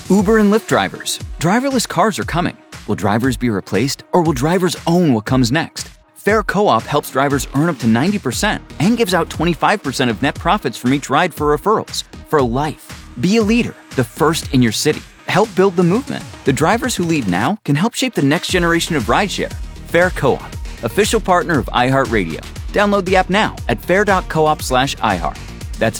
Uber and Lyft drivers. Driverless cars are coming. Will drivers be replaced, or will drivers own what comes next? Fair Co-op helps drivers earn up to 90% and gives out 25% of net profits from each ride for referrals. For life. Be a leader, the first in your city. Help build the movement. The drivers who lead now can help shape the next generation of rideshare. Fair Co-op, official partner of iHeartRadio. Download the app now at fair.coop/iHeart. That's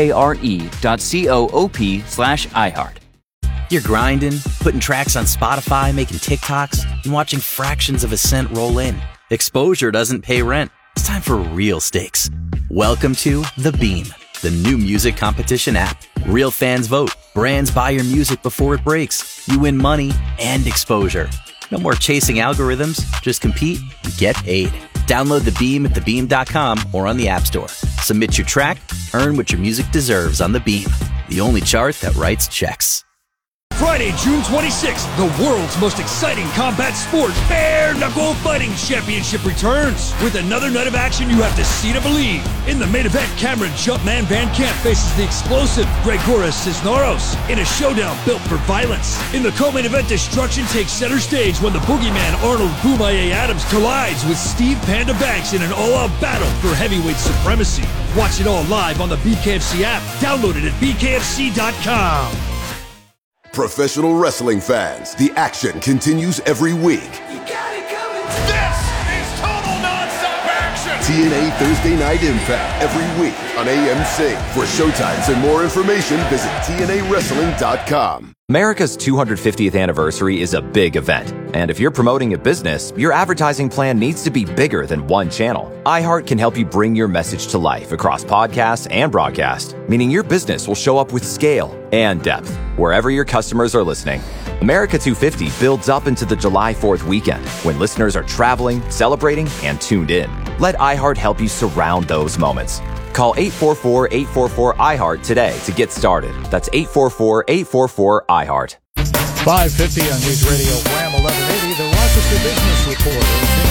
FARE.coop/iHeart. You're grinding, putting tracks on Spotify, making TikToks, and watching fractions of a cent roll in. Exposure doesn't pay rent. It's time for real stakes. Welcome to The Beam, the new music competition app. Real fans vote. Brands buy your music before it breaks. You win money and exposure. No more chasing algorithms. Just compete and get paid. Download The Beam at thebeam.com or on the App Store. Submit your track, earn what your music deserves on The Beam, the only chart that writes checks. Friday, June 26th, the world's most exciting combat sport, Bare Knuckle Fighting Championship returns. With another night of action you have to see to believe. In the main event, Cameron Jumpman Van Camp faces the explosive Gregoras Cisneros in a showdown built for violence. In the co-main event, destruction takes center stage when the boogeyman Arnold Boomaye Adams collides with Steve Panda Banks in an all-out battle for heavyweight supremacy. Watch it all live on the BKFC app. Download it at bkfc.com. Professional wrestling fans, the action continues every week. You got it coming. This is total nonstop action. TNA Thursday Night Impact every week on AMC. For showtimes and more information, visit TNAWrestling.com. America's 250th anniversary is a big event, and if you're promoting a business, your advertising plan needs to be bigger than one channel. iHeart can help you bring your message to life across podcasts and broadcast, meaning your business will show up with scale and depth wherever your customers are listening. America 250 builds up into the July 4th weekend when listeners are traveling, celebrating, and tuned in. Let iHeart help you surround those moments. Call 844-844-iHeart today to get started. That's 844-844-iHeart. 550 on News Radio Wham 1180, the Rochester Business Report.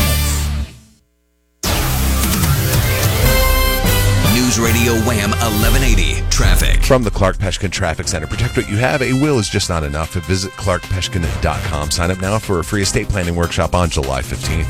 News Radio Wham 1180 Traffic. From the Clark Peshkin Traffic Center. Protect what you have. A will is just not enough. Visit clarkpeshkin.com. Sign up now for a free estate planning workshop on July 15th.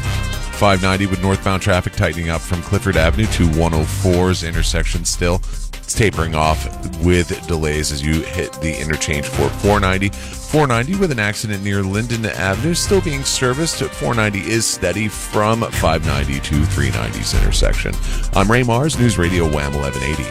590 with northbound traffic tightening up from Clifford Avenue to 104's intersection still. It's tapering off with delays as you hit the interchange for 490. 490 with an accident near Linden Avenue still being serviced. 490 is steady from 590 to 390's intersection. I'm Ray Mars, News Radio Wham 1180.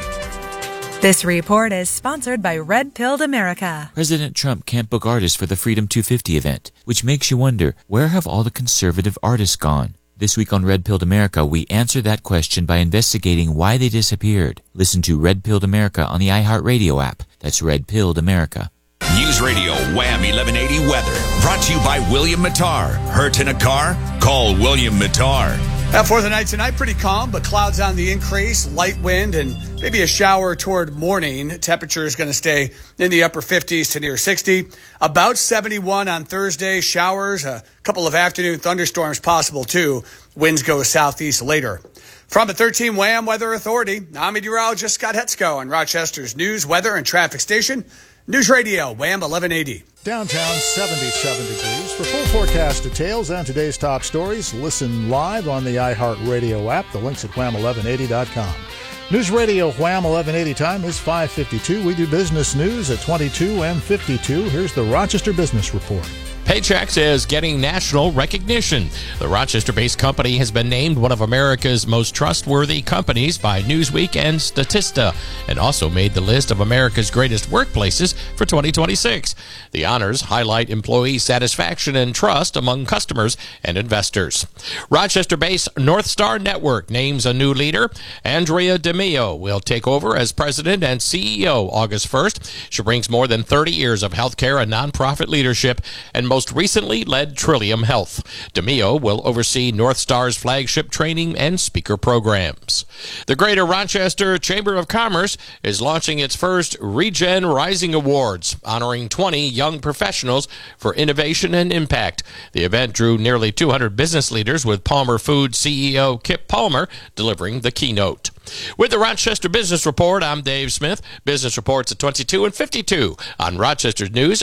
This report is sponsored by Red Pilled America. President Trump can't book artists for the Freedom 250 event, which makes you wonder, where have all the conservative artists gone? This week on Red Pilled America, we answer that question by investigating why they disappeared. Listen to Red Pilled America on the iHeartRadio app. That's Red Pilled America. News Radio Wham 1180 Weather. Brought to you by William Mattar. Hurt in a car? Call William Mattar. For the night tonight, pretty calm, but clouds on the increase, light wind, and maybe a shower toward morning. Temperature is going to stay in the upper 50s to near 60. About 71 on Thursday. Showers, a couple of afternoon thunderstorms possible, too. Winds go southeast later. From the 13 Wham Weather Authority, I'm meteorologist Scott Hetzko on Rochester's news, weather, and traffic station. News Radio, Wham 1180. Downtown, 77 degrees. For full forecast details and today's top stories, listen live on the iHeartRadio app. The link's at wham1180.com. News Radio Wham 1180 time is 5:52. We do business news at 22 and 52. Here's the Rochester Business Report. Paychex is getting national recognition. The Rochester-based company has been named one of America's most trustworthy companies by Newsweek and Statista, and also made the list of America's greatest workplaces for 2026. The honors highlight employee satisfaction and trust among customers and investors. Rochester-based North Star Network names a new leader. Andrea DeMio will take over as president and CEO August 1st. She brings more than 30 years of healthcare and nonprofit leadership, and most recently led Trillium Health. DeMio will oversee North Star's flagship training and speaker programs. The Greater Rochester Chamber of Commerce is launching its first Regen Rising Awards, honoring 20 young professionals for innovation and impact. The event drew nearly 200 business leaders, with Palmer Foods CEO Kip Palmer delivering the keynote. With the Rochester Business Report, I'm Dave Smith. Business reports at 22 and 52 on Rochester's News